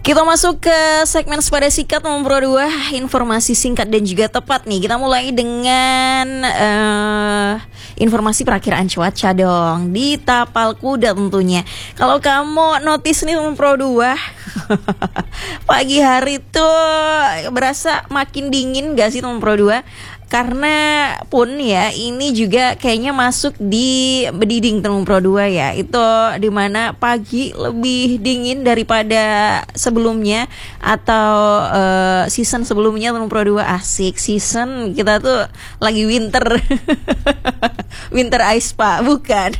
Kita masuk ke segmen Sepada Sikat nomor Pro 2, informasi singkat dan juga tepat nih. Kita mulai dengan informasi perakiraan cuaca dong di Tapal Kuda tentunya. Kalau kamu notice nih nomor Pro 2 pagi hari tuh berasa makin dingin gak sih nomor Pro 2? Karena pun ya ini juga kayaknya masuk di bediding Temen Pro 2 ya. Itu dimana pagi lebih dingin daripada sebelumnya atau season sebelumnya Temen Pro 2. Asik, season kita tuh lagi winter. Winter ice pak, bukan.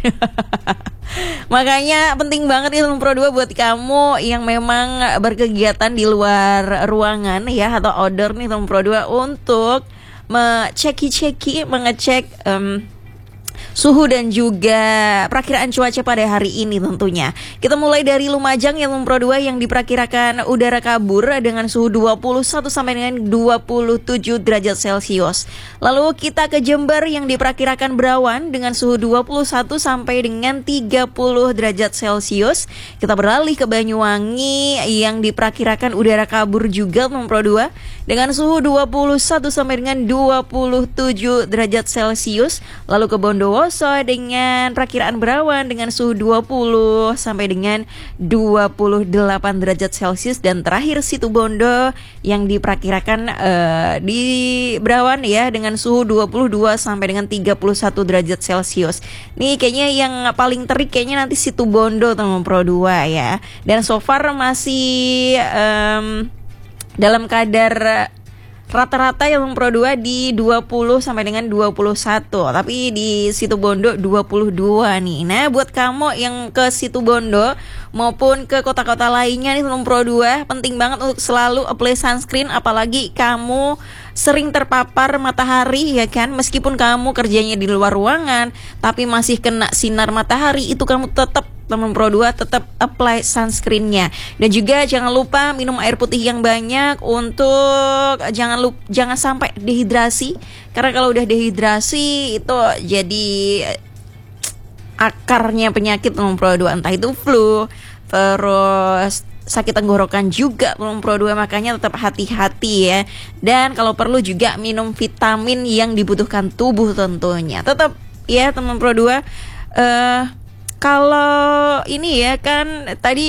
Makanya penting banget ya Temen Pro 2 buat kamu yang memang berkegiatan di luar ruangan ya atau outdoor nih Temen Pro 2 untuk mengecek suhu dan juga perakiraan cuaca pada hari ini tentunya. Kita mulai dari Lumajang yang Pro 2 yang diperkirakan udara kabur dengan suhu 21 sampai dengan 27 derajat Celcius. Lalu kita ke Jember yang diperkirakan berawan dengan suhu 21 sampai dengan 30 derajat Celcius. Kita beralih ke Banyuwangi yang diperkirakan udara kabur juga Pro 2 dengan suhu 21 sampai dengan 27 derajat Celcius. Lalu ke Bondowoso dengan perkiraan berawan dengan suhu 20 sampai dengan 28 derajat Celcius. Dan terakhir Situbondo yang diperkirakan di berawan ya dengan suhu 22 sampai dengan 31 derajat Celcius. Nih kayaknya yang paling terik kayaknya nanti Situbondo Temen Pro 2 ya. Dan so far masih dalam kadar rata-rata yang Pro 2 di 20 sampai dengan 21. Tapi di Situbondo 22 nih. Nah buat kamu yang ke Situbondo maupun ke kota-kota lainnya nih Pro 2, penting banget untuk selalu apply sunscreen. Apalagi kamu sering terpapar matahari ya kan. Meskipun kamu kerjanya di luar ruangan tapi masih kena sinar matahari, itu kamu tetap Temen Pro 2 tetap apply sunscreennya. Dan juga jangan lupa minum air putih yang banyak untuk jangan sampai dehidrasi. Karena kalau udah dehidrasi itu jadi akarnya penyakit Temen Pro 2, entah itu flu, terus sakit tenggorokan juga Temen Pro 2. Makanya tetap hati-hati ya. Dan kalau perlu juga minum vitamin yang dibutuhkan tubuh tentunya. Tetap ya Temen Pro 2. Kalau ini ya kan tadi